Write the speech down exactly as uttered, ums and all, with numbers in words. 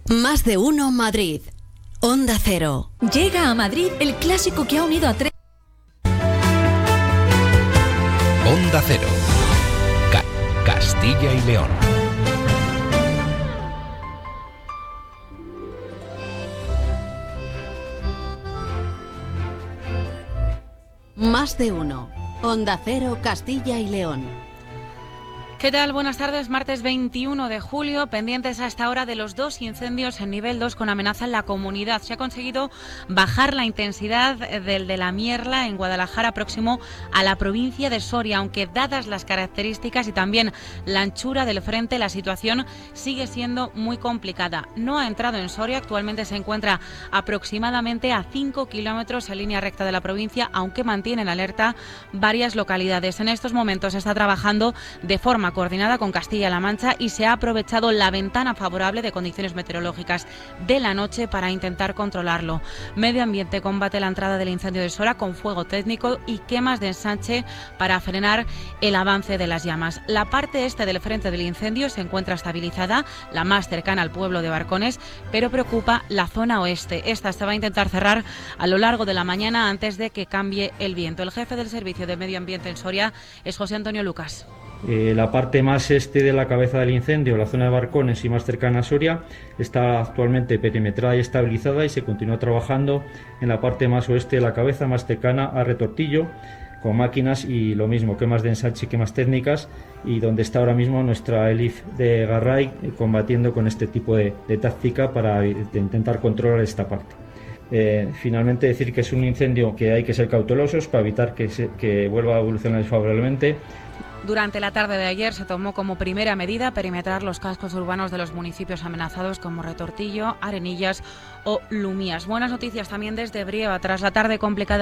Más de uno Madrid. Onda Cero. Llega a Madrid el clásico que ha unido a tres. Onda Cero. Ca- Castilla y León. Más de uno. Onda Cero, Castilla y León. ¿Qué tal? Buenas tardes. Martes veintiuno de julio, pendientes a esta hora de los dos incendios en nivel dos con amenaza en la comunidad. Se ha conseguido bajar la intensidad del de la Mierla en Guadalajara, próximo a la provincia de Soria, aunque dadas las características y también la anchura del frente, la situación sigue siendo muy complicada. No ha entrado en Soria, actualmente se encuentra aproximadamente a cinco kilómetros en línea recta de la provincia, aunque mantiene en alerta varias localidades. En estos momentos se está trabajando de forma coordinada con Castilla-La Mancha y se ha aprovechado la ventana favorable de condiciones meteorológicas de la noche para intentar controlarlo. Medio Ambiente combate la entrada del incendio de Sora con fuego técnico y quemas de ensanche para frenar el avance de las llamas. La parte este del frente del incendio se encuentra estabilizada, la más cercana al pueblo de Barcones, pero preocupa la zona oeste. Esta se va a intentar cerrar a lo largo de la mañana antes de que cambie el viento. El jefe del Servicio de Medio Ambiente en Soria es José Antonio Lucas. Eh, la parte más este de la cabeza del incendio, la zona de Barcones y más cercana a Soria, está actualmente perimetrada y estabilizada y se continúa trabajando en la parte más oeste de la cabeza, más cercana a Retortillo, con máquinas y lo mismo, quemas de ensanche y quemas técnicas, y donde está ahora mismo nuestra ELIF de Garray eh, combatiendo con este tipo de, de táctica para de intentar controlar esta parte. Eh, finalmente decir que es un incendio que hay que ser cautelosos para evitar que, se, que vuelva a evolucionar desfavorablemente. Durante la tarde de ayer se tomó como primera medida perimetrar los cascos urbanos de los municipios amenazados como Retortillo, Arenillas o Lumías. Buenas noticias también desde Brieva. Tras la tarde complicada